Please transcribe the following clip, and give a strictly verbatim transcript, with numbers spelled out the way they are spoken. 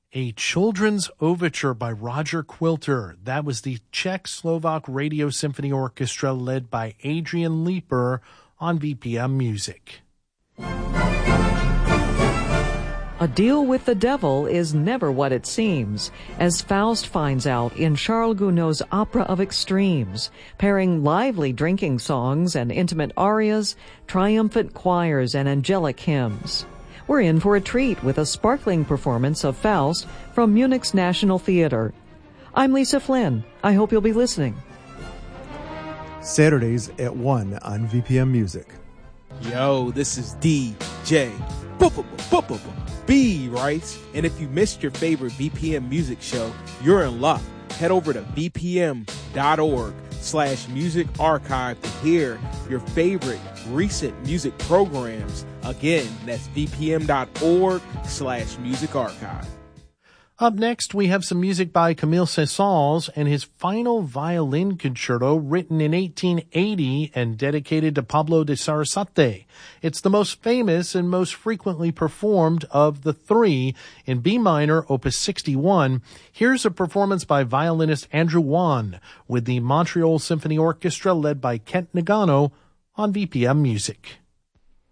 A Children's Overture by Roger Quilter. That was the Czech-Slovak Radio Symphony Orchestra led by Adrian Leeper on V P M Music. A deal with the devil is never what it seems, as Faust finds out in Charles Gounod's Opera of Extremes, pairing lively drinking songs and intimate arias, triumphant choirs, and angelic hymns. We're in for a treat with a sparkling performance of Faust from Munich's National Theater. I'm Lisa Flynn. I hope you'll be listening. Saturdays at one on V P M Music. Yo, this is D J B, right? And if you missed your favorite V P M music show, you're in luck. Head over to vpm.org slash music archive to hear your favorite recent music programs. Again, that's vpm.org slash music archive. Up next, we have some music by Camille Saint-Saëns and his final violin concerto written in eighteen eighty and dedicated to Pablo de Sarasate. It's the most famous and most frequently performed of the three in B minor, opus sixty-one. Here's a performance by violinist Andrew Wan with the Montreal Symphony Orchestra led by Kent Nagano on V P M Music.